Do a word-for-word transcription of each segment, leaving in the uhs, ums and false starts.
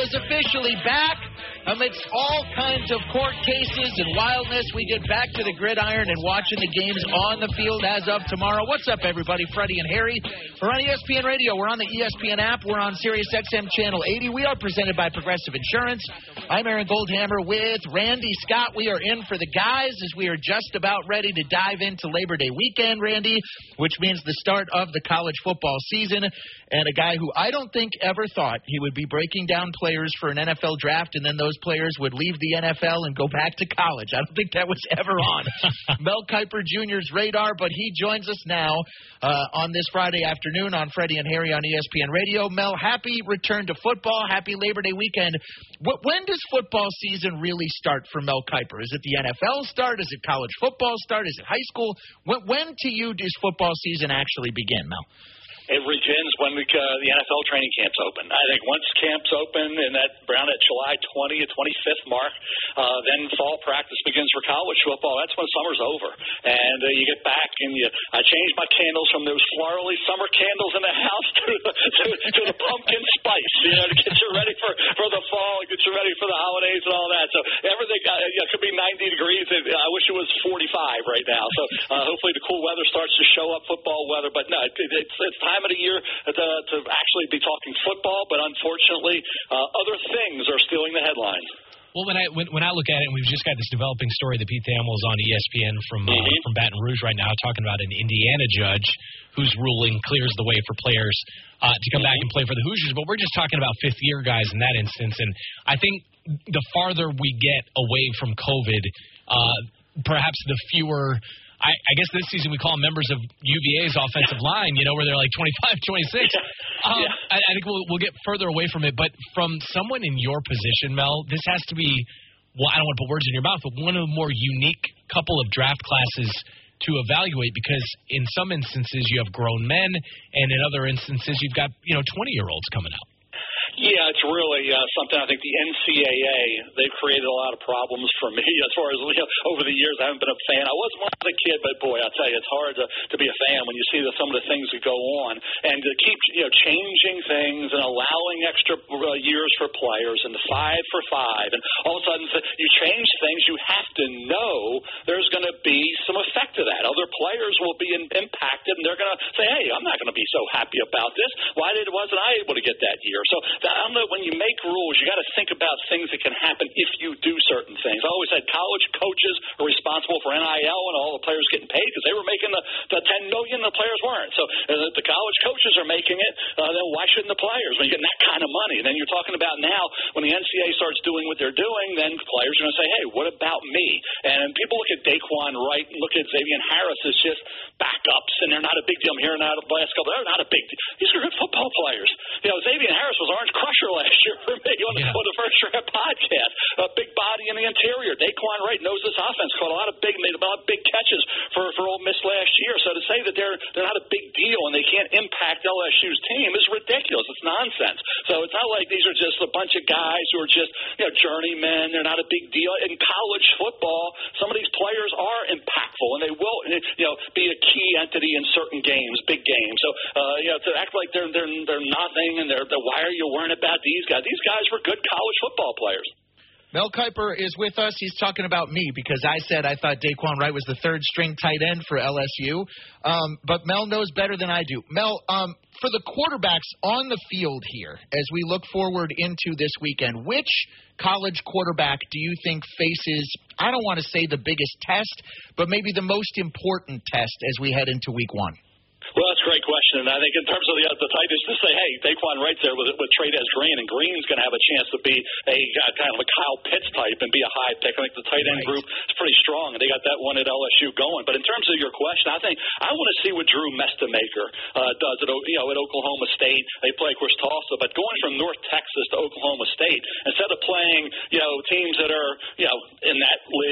is officially back. Amidst all kinds of court cases and wildness, we get back to the gridiron and watching the games on the field as of tomorrow. What's up, everybody? Freddie and Harry. We're on E S P N Radio. We're on the E S P N app. We're on Sirius X M Channel eighty. We are presented by Progressive Insurance. I'm Aaron Goldhammer with Randy Scott. We are in for the guys as we are just about ready to dive into Labor Day weekend, Randy, which means the start of the college football season. And a guy who I don't think ever thought he would be breaking down players for an N F L draft and then those players would leave the N F L and go back to college. I don't think that was ever on Mel Kiper Junior's radar, but he joins us now uh, on this Friday afternoon on Freddie and Harry on E S P N Radio. Mel, happy return to football. Happy Labor Day weekend. What, when does football season really start for Mel Kiper? Is it the N F L start? Is it college football start? Is it high school? When, when to you does football season actually begin, Mel? It begins when we, uh, the N F L training camps open. I think once camps open in that around that July twentieth, twenty-fifth mark, uh, then fall practice begins for college football. That's when summer's over, and uh, you get back and you. I changed my candles from those florally summer candles in the house to the, to, to the pumpkin spice, you know, to get you ready for, for the fall, get you ready for the holidays and all that. So everything uh, it could be ninety degrees. I wish it was forty-five right now. So uh, hopefully the cool weather starts to show up, football weather. But no, it, it's it's time of the year to, to actually be talking football, but unfortunately, uh, other things are stealing the headlines. Well, when I when, when I look at it, and we've just got this developing story that Pete Thamel is on E S P N from uh, mm-hmm. from Baton Rouge right now, talking about an Indiana judge whose ruling clears the way for players uh, to come mm-hmm. back and play for the Hoosiers. But we're just talking about fifth-year guys in that instance, and I think the farther we get away from COVID, uh, perhaps the fewer. I, I guess this season we call them members of U V A's offensive line, you know, where they're like twenty-five, twenty-six. Yeah. Um, yeah. I, I think we'll, we'll get further away from it. But from someone in your position, Mel, this has to be, well, I don't want to put words in your mouth, but one of the more unique couple of draft classes to evaluate, because in some instances you have grown men, and in other instances you've got, you know, twenty-year-olds coming out. Yeah, it's really uh, something. I think the N C A A, they've created a lot of problems for me as far as, you know, over the years. I haven't been a fan. I was when I was a kid, but boy, I'll tell you, it's hard to, to be a fan when you see the, some of the things that go on, and to keep, you know, changing things and allowing extra uh, years for players and the five for five, and all of a sudden you change things. You have to know there's going to be some effect to that. Other players will be in, impacted, and they're going to say, "Hey, I'm not going to be so happy about this. Why did wasn't I able to get that year?" So I don't know, when you make rules, you got to think about things that can happen if you do certain things. I always said college coaches are responsible for N I L and all the players getting paid because they were making the, the ten million dollars, the players weren't. So uh, the college coaches are making it, uh, then why shouldn't the players when you're getting that kind of money? And then you're talking about now when the N C A A starts doing what they're doing, then players are going to say, hey, what about me? And people look at Daquan Wright and look at Xavier Harris as just backups, and they're not a big deal. I'm hearing out of the last couple. They're not a big deal. These are good football players. You know, Xavier Harris was Orange Crusher last year for me on, yeah. on the First Draft podcast. A big body in the interior. Daquan Wright knows this offense. Caught a lot of big, made a lot of big catches for for Ole Miss last year. So to say that they're they're not a big deal and they can't impact L S U's team is ridiculous. It's nonsense. So it's not like these are just a bunch of guys who are just, you know, journeymen. They're not a big deal. In college football, some of these players are impactful and they will, you know, be a key entity in certain games, big games. So uh, you know, to act like they're they're they're nothing and they're, they're why are you worrying about these guys? These guys were good college football players. Mel Kiper is with us. He's talking about me because I said I thought Daquan Wright was the third-string tight end for L S U. Um, but Mel knows better than I do. Mel, um, for the quarterbacks on the field here, as we look forward into this weekend, which college quarterback do you think faces, I don't want to say the biggest test, but maybe the most important test as we head into week one? Well, that's a great question. And I think in terms of the, the Titans, to say, hey, Daquan Wright's there with, with Trey'Dez Green, and Green's going to have a chance to be a uh, kind of a Kyle Pitts type and be a high pick. I think the tight end right. group is pretty strong, and they got that one at L S U going. But in terms of your question, I think I want to see what Drew Mestamaker uh, does at, you know, at Oklahoma State. They play, of course, Tulsa, but going from North Texas to Oklahoma State, instead of playing, you know, teams that are, you know, in that league, that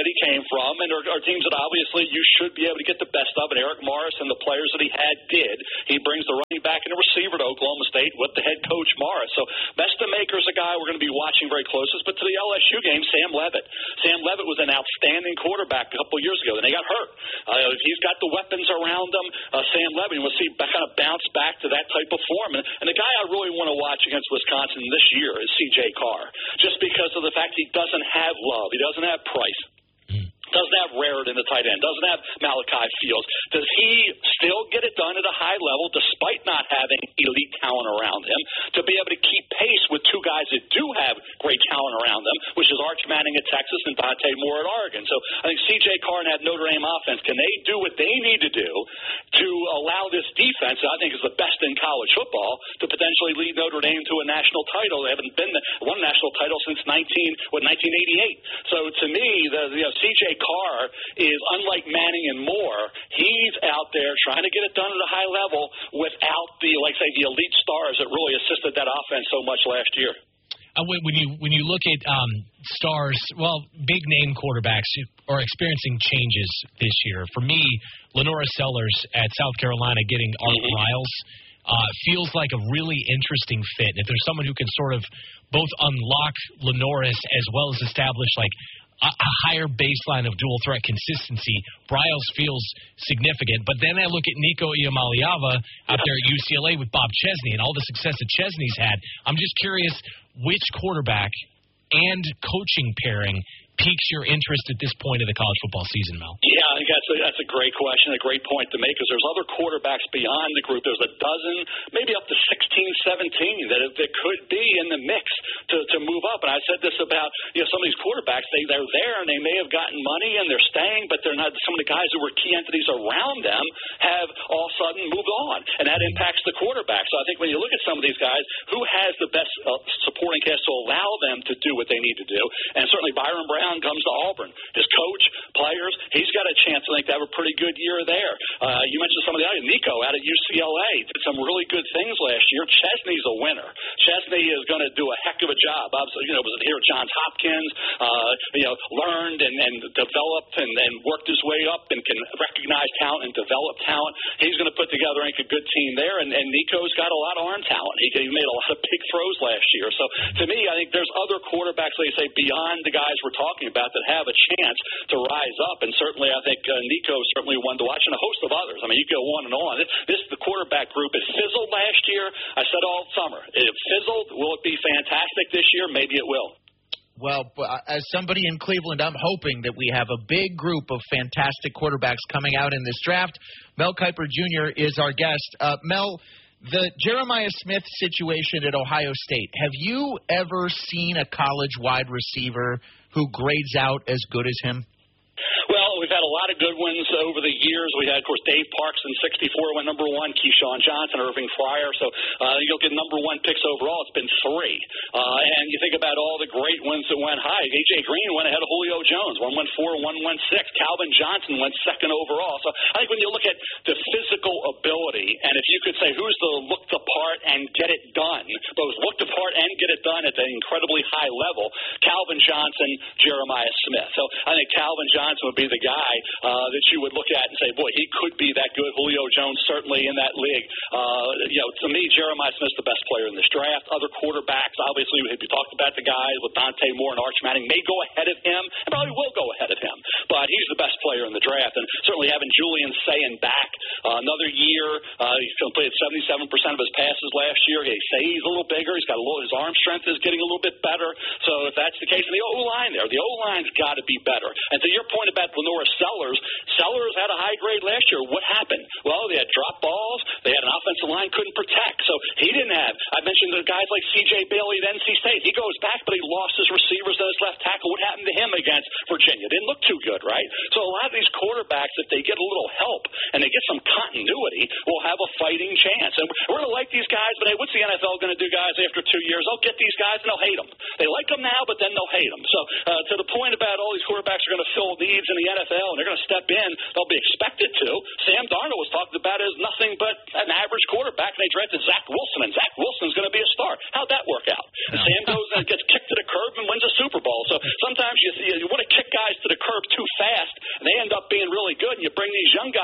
he came from, and are, are teams that obviously you should be able to get the best of. And Eric Morris and the players that he had did. He brings the running back and the receiver to Oklahoma State with the head coach Morris. So Bestemaker's a guy we're going to be watching very closely. But to the L S U game, Sam Levitt. Sam Levitt was an outstanding quarterback a couple of years ago. Then he got hurt. Uh, he's got the weapons around him. Uh, Sam Levitt, we'll see kind of bounce back to that type of form. And, and the guy I really want to watch against Wisconsin this year is C J Carr, just because of the fact he doesn't have Love. He doesn't have Price. Doesn't have Raritan, the tight end. Doesn't have Malachi Fields. Does he still get it done at a high level despite not having elite talent around him to be able to keep pace with two guys that do have great talent around them, which is Arch Manning at Texas and Dante Moore at Oregon? So I think C J Carr and that Notre Dame offense, can they do what they need to do to allow this defense, that I think is the best in college football, to potentially lead Notre Dame to a national title? They haven't been one national title since nineteen what nineteen eighty-eight. So to me, the you know C J Carr is unlike Manning and Moore. He's out there trying to get it done at a high level without the, like say, the elite stars that really assisted that offense so much last year. Uh, when you when you look at um, stars, well, big name quarterbacks are experiencing changes this year. For me, Lenora Sellers at South Carolina getting Art mm-hmm. Riles uh, feels like a really interesting fit. If there's someone who can sort of both unlock Lenoris as well as establish like a higher baseline of dual threat consistency, Briles feels significant. But then I look at Nico Iamaleava out there at U C L A with Bob Chesney and all the success that Chesney's had. I'm just curious which quarterback and coaching pairing piques your interest at this point of the college football season, Mel? Yeah, I think that's a, that's a great question, a great point to make, because there's other quarterbacks beyond the group. There's a dozen, maybe up to sixteen, seventeen that, that could be in the mix to, to move up. And I said this about you know some of these quarterbacks, they, they're there and they may have gotten money and they're staying, but they're not. Some of the guys who were key entities around them have all of a sudden moved on, and that impacts the quarterback. So I think when you look at some of these guys, who has the best uh, supporting cast to allow them to do what they need to do? And certainly Byron Brown comes to Auburn. His coach, players, he's got a chance, I think, to have a pretty good year there. Uh, you mentioned some of the others. Nico out at U C L A did some really good things last year. Chesney's a winner. Chesney is going to do a heck of a job. Obviously, you know, was here at Johns Hopkins, uh, you know, learned and, and developed and, and worked his way up and can recognize talent and develop talent. He's going to put together, I think, a good team there. And, and Nico's got a lot of arm talent. He, he made a lot of big throws last year. So to me, I think there's other quarterbacks, like you say, beyond the guys we're talking about that have a chance to rise up. And certainly, I think uh, Nico is certainly one to watch, and a host of others. I mean, you go on and on. This, this the quarterback group. It fizzled last year. I said all summer. It fizzled. Will it be fantastic this year? Maybe it will. Well, as somebody in Cleveland, I'm hoping that we have a big group of fantastic quarterbacks coming out in this draft. Mel Kiper Junior is our guest. Uh, Mel, the Jeremiah Smith situation at Ohio State, have you ever seen a college wide receiver who grades out as good as him? Well, we've had a lot of good ones over the years. We had, of course, Dave Parks in sixty-four went number one, Keyshawn Johnson, Irving Fryer. So uh, you'll get number one picks overall. It's been three. Uh, and you think about all the great ones that went high. A J. Green went ahead of Julio Jones. One went four, one went six. Calvin Johnson went second overall. So I think when you look at the physical ability, and if you could say who's the look the part and get it done, both look the part and get it done at an incredibly high level, Calvin Johnson, Jeremiah Smith. So I think Calvin Johnson would be the guy uh, that you would look at and say, boy, he could be that good. Julio Jones certainly in that league. Uh, you know, to me, Jeremiah Smith's the best player in this draft. Other quarterbacks, obviously, we talked about the guys with Dante Moore and Arch Manning, may go ahead of him, and probably will go ahead of him. But he's the best player in the draft. And certainly having Julian Sayin back uh, another year, uh, he completed seventy-seven percent of his passes last year. They say he's a little bigger. He's got a little, his arm strength is getting a little bit better. So if that's the case, and the O-line there, the O-line's got to be better. And to your point about Lenora Sellers, Sellers had a high grade last year. What happened? Well, they had dropped balls. They had an offensive line couldn't protect. So he didn't have, I mentioned the guys like C J Bailey at N C State. He goes back, but he lost his receivers and his left tackle. What happened to him against Virginia? Didn't look too good, right? So a lot of these quarterbacks, if they get a little help and they get some continuity, will have a fighting chance. And we're going to like these guys, but hey, what's the N F L going to do, guys, after two years? They'll get these guys and they'll hate them. They like them now, but then they'll hate them. So uh, to the point about all these quarterbacks are going to fill needs in the N F L and they're going to step in, they'll be expected to. Sam Darnold was talked about as nothing but an average quarterback, and they drafted Zach Wilson, and Zach Wilson's going to be a star. How'd that work out? No. And Sam goes and gets kicked to the curb and wins a Super Bowl. So sometimes you, you want to kick guys to the curb too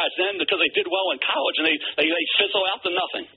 guys then because they did well in college and they they, they fizzle out to nothing.